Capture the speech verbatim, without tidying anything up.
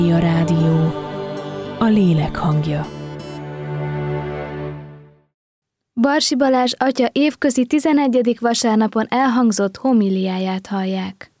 A Rádió, a lélek hangja. Barsi Balázs atya évközi tizenegyedik vasárnapon elhangzott homiliáját hallják.